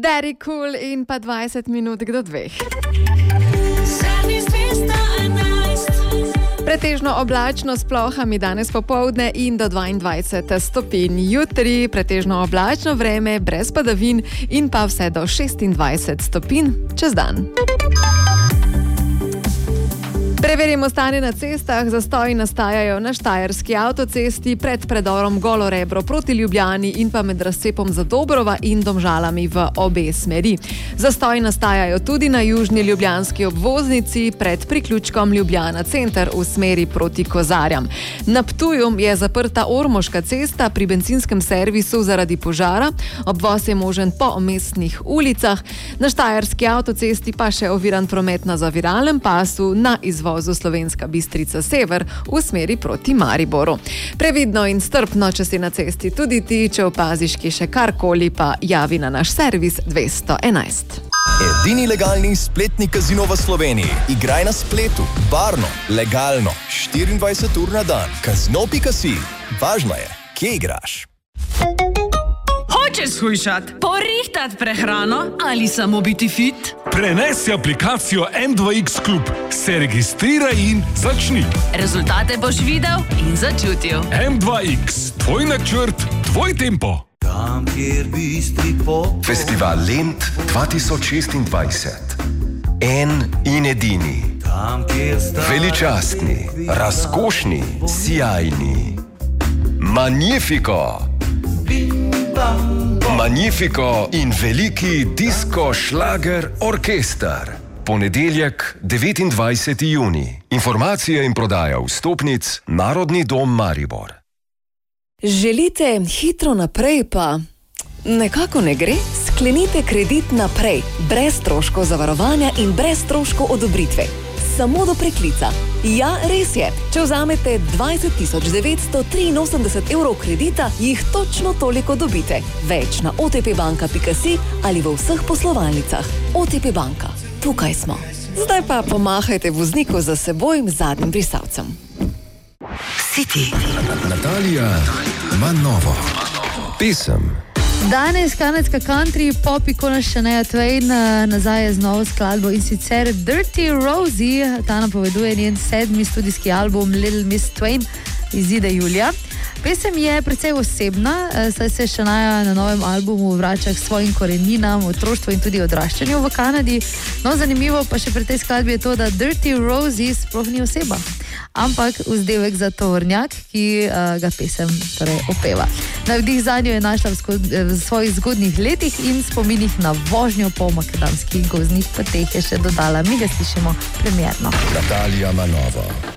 Daddy Cool in pa 20 minut do 2. Pretežno oblačno s plohami danes popoldne in do 22 stopinj. Jutri pretežno oblačno vreme brez padavin in pa vse do 26 stopinj čez dan. Preverimo stanje na cestah. Zastoji nastajajo na Štajerski avtocesti pred predorom Golo Rebro proti Ljubljani in pa med razcepom Zadobrova in Domžalami v obe smeri. Zastoji nastajajo tudi na južni ljubljanski obvoznici pred priključkom Ljubljana center v smeri proti Kozarjam. Na Ptuju je zaprta Ormoška cesta pri bencinskem servisu zaradi požara. Obvoz je možen po mestnih ulicah. Na Štajerski avtocesti pa še oviran promet na zaviralnem pasu na izvozu Slovenska Bistrica Sever v smeri proti Mariboru. Previdno in strpno, če si na cesti tudi ti, če opaziš ki še karkoli, pa javi na naš servis 211. Edini legalni spletni kazino v Sloveniji. Igraj na spletu, varno, legalno, 24 ur na dan. Kazino.si. Važno je, kje igraš. Hočeš shujšat, porihtat prehrano ali samo biti fit? Prenesi aplikacijo M2X Klub, se registriraj in začni. Rezultate boš videl in začutil. M2X, tvoj načrt, tvoj tempo. Festival Lent 2026. En in edini. Veličastni, razkošni, sijajni. Magnifico! Magnifico in veliki disko šlager orkester. Ponedeljek, 29. junij. Informacije in prodaja vstopnic Narodni dom Maribor. Želite hitro naprej, pa nekako ne gre? Sklenite kredit naprej, brez stroškov zavarovanja in brez stroškov odobritve. Samo do preklica. Ja, res je. Če vzamete 20.983 evrov kredita, jih točno toliko dobite. Več na otpbanka.si ali v vseh poslovalnicah. OTP banka. Tukaj smo. Zdaj pa pomahajte vozniku za seboj zadnjim brisalcem. City. Natalija ima novo. Pesem. Danes kanadska country pop ikona Shania Twain nazaj je z novo skladbo in sicer Dirty Rosie. Ta napoveduje njen 7. studijski album Little Miss Twain, izide julija. Pesem je precej osebna, saj se Shania na novem albumu vrača k svojim koreninam, otroštvu in tudi odraščanju v Kanadi. No, zanimivo pa še pri tej skladbi je to, da Dirty Rosie sploh ni oseba, ampak vzdevek za tovornjak, ki ga pesem torej opeva. Navdih zanjo je našla v svojih zgodnjih letih in spominih na vožnjo po makadamskih gozdnih poteh je še dodala. Mi ga slišimo premierno. Natalija ima novo.